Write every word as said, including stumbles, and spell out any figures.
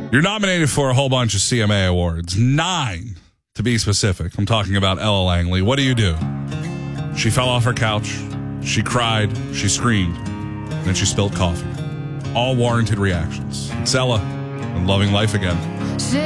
You're nominated for a whole bunch of C M A awards. Nine, to be specific. I'm talking about Ella Langley. What do you do? She fell off her couch. She cried. She screamed. And then she spilled coffee. All warranted reactions. It's Ella and Loving Life Again.